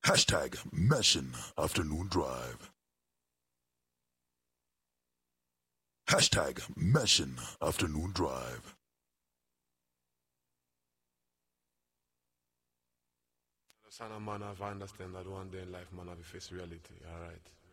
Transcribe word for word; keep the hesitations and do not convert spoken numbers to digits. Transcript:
Hashtag Messin Afternoon Drive. Hashtag Messin Afternoon Drive. Son, man, I understand that one day in life, man, I will face reality. All right.